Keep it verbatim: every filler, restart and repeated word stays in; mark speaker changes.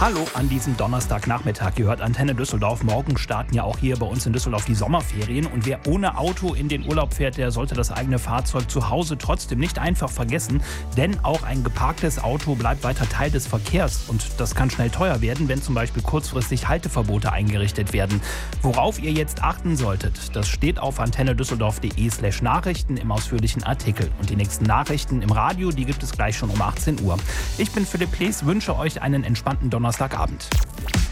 Speaker 1: Hallo an diesem Donnerstagnachmittag. Ihr hört Antenne Düsseldorf. Morgen starten ja auch hier bei uns in Düsseldorf die Sommerferien. Und wer ohne Auto in den Urlaub fährt, der sollte das eigene Fahrzeug zu Hause trotzdem nicht einfach vergessen. Denn auch ein geparktes Auto bleibt weiter Teil des Verkehrs. Und das kann schnell teuer werden, wenn zum Beispiel kurzfristig Halteverbote eingerichtet werden. Worauf ihr jetzt achten solltet, das steht auf antennedüsseldorf.de slash Nachrichten im ausführlichen Artikel. Und die nächsten Nachrichten im Radio, die gibt es gleich schon um achtzehn Uhr. Ich bin Philipp Plees, wünsche euch einen entspannten Donnerstagabend.